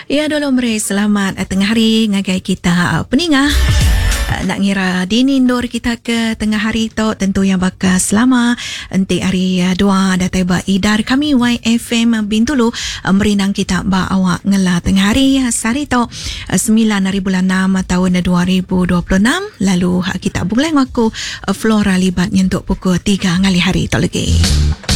Ya, dulu meri selamat tengah hari ngagai kita peningah. Nak ngira dinindur kita ke tengah hari tu tentu yang bakal selama enti hari 2 datai ba idar kami YFM Bintulu merinang kita ba awak ngela tengah hari sari tu 9 hari bulan 6 tahun 2026 lalu kita buleng aku Flora libat nyentuk pukul 3 ngali hari tu lagi.